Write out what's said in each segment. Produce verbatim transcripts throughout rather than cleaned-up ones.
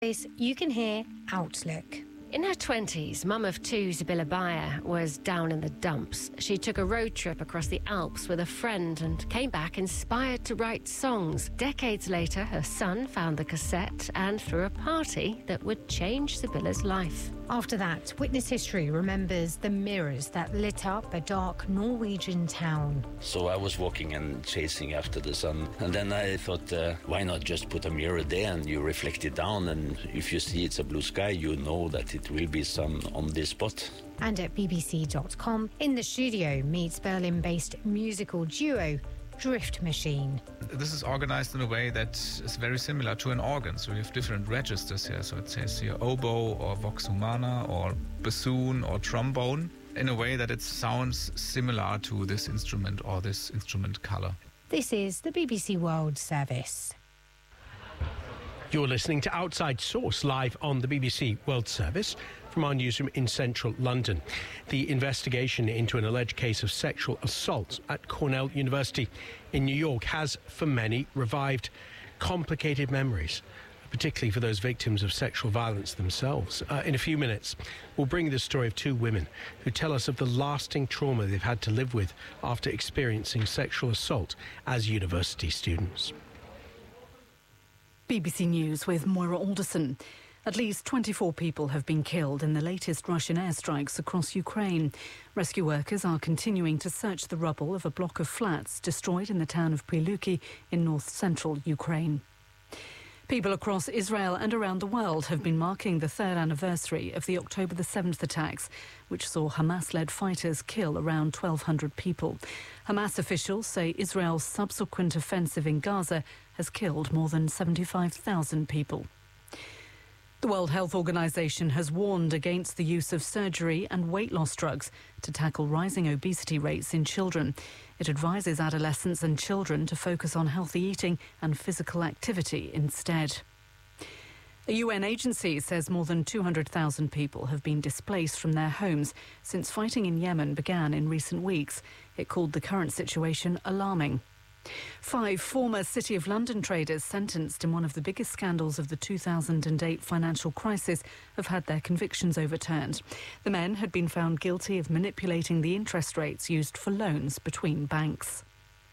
You can hear Outlook. In her twenties, mum of two, Sibylla Bayer, was down in the dumps. She took a road trip across the Alps with a friend and came back inspired to write songs. Decades later, her son found the cassette and threw a party that would change Sibylla's life. After that, Witness History remembers the mirrors that lit up a dark Norwegian town. So I was walking and chasing after the sun, and then I thought, uh, why not just put a mirror there and you reflect it down, and if you see it's a blue sky, you know that it will be sun on this spot. And at B B C dot com, in the studio meets Berlin-based musical duo Drift Machine. This is organized in a way that is very similar to an organ. So we have different registers here. So it says here oboe or vox humana or bassoon or trombone, in a way that it sounds similar to this instrument or this instrument color. This is the B B C World Service. You're listening to Outside Source live on the B B C World Service from our newsroom in central London. The investigation into an alleged case of sexual assault at Cornell University in New York has, for many, revived complicated memories, particularly for those victims of sexual violence themselves. Uh, in a few minutes, we'll bring you the story of two women who tell us of the lasting trauma they've had to live with after experiencing sexual assault as university students. B B C News with Moira Alderson. At least twenty-four people have been killed in the latest Russian airstrikes across Ukraine. Rescue workers are continuing to search the rubble of a block of flats destroyed in the town of Pryluki in north-central Ukraine. People across Israel and around the world have been marking the third anniversary of the October the seventh attacks, which saw Hamas-led fighters kill around twelve hundred people. Hamas officials say Israel's subsequent offensive in Gaza has killed more than seventy-five thousand people. The World Health Organization has warned against the use of surgery and weight loss drugs to tackle rising obesity rates in children. It advises adolescents and children to focus on healthy eating and physical activity instead. A U N agency says more than two hundred thousand people have been displaced from their homes since fighting in Yemen began in recent weeks. It called the current situation alarming. Five former City of London traders sentenced in one of the biggest scandals of the two thousand eight financial crisis have had their convictions overturned. The men had been found guilty of manipulating the interest rates used for loans between banks.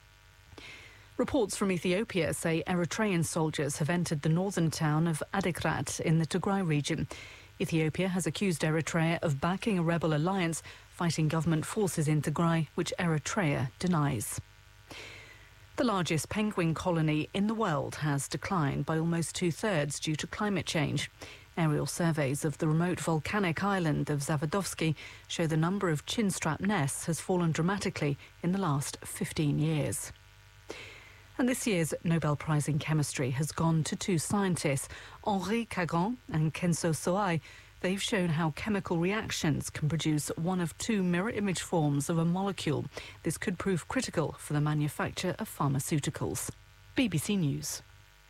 Reports from Ethiopia say Eritrean soldiers have entered the northern town of Adigrat in the Tigray region. Ethiopia has accused Eritrea of backing a rebel alliance fighting government forces in Tigray, which Eritrea denies. The largest penguin colony in the world has declined by almost two-thirds due to climate change. Aerial surveys of the remote volcanic island of Zavadovsky show the number of chinstrap nests has fallen dramatically in the last fifteen years. And this year's Nobel Prize in Chemistry has gone to two scientists, Henri Caron and Kenzo Soai. They've shown how chemical reactions can produce one of two mirror image forms of a molecule. This could prove critical for the manufacture of pharmaceuticals. B B C News.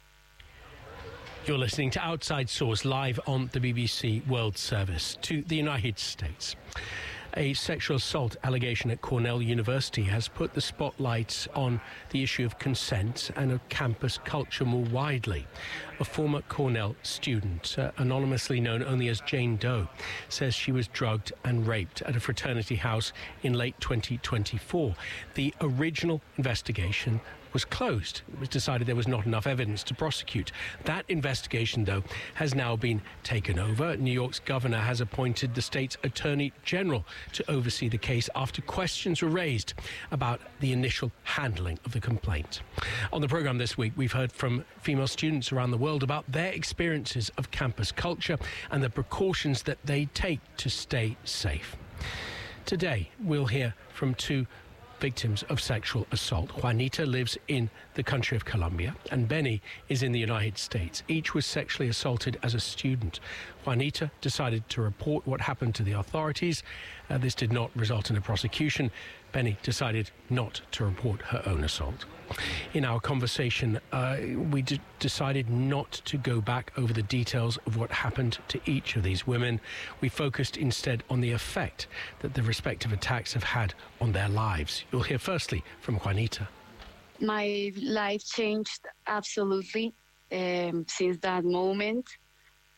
You're listening to Outside Source live on the B B C World Service. To the United States. A sexual assault allegation at Cornell University has put the spotlight on the issue of consent and of campus culture more widely. A former Cornell student, uh, anonymously known only as Jane Doe, says she was drugged and raped at a fraternity house in late twenty twenty-four. The original investigation was closed. It was decided there was not enough evidence to prosecute. That investigation, though, has now been taken over. New York's governor has appointed the state's attorney general to oversee the case after questions were raised about the initial handling of the complaint. On the programme this week, we've heard from female students around the world about their experiences of campus culture and the precautions that they take to stay safe. Today, we'll hear from two victims of sexual assault. Juanita lives in the country of Colombia and Benny is in the United States. Each was sexually assaulted as a student. Juanita decided to report what happened to the authorities. Uh, this did not result in a prosecution. Benny decided not to report her own assault. In our conversation, uh, we d- decided not to go back over the details of what happened to each of these women. We focused instead on the effect that the respective attacks have had on their lives. You'll hear firstly from Juanita. My life changed absolutely um, since that moment.